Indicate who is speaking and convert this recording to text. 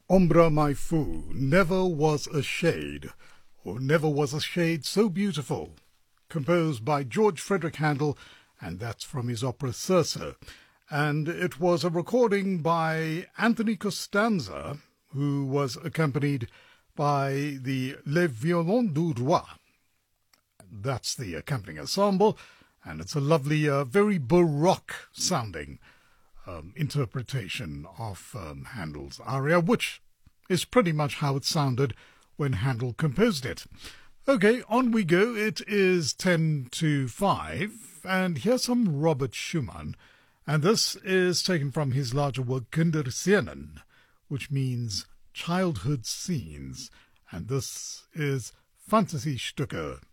Speaker 1: Ombra mai fu, never was a shade, or never was a shade so beautiful, composed by George Frederick Handel, and that's from his opera Circe. And it was a recording by Anthony Costanza, who was accompanied by the Les Violons du Roi. That's the accompanying ensemble, and it's a lovely, very baroque-sounding interpretation of Handel's aria, which is pretty much how it sounded when Handel composed it. Okay, on we go. It is 10 to 5, and here's some Robert Schumann, and this is taken from his larger work Kinderscenen, which means childhood scenes, and this is Fantasiestücke.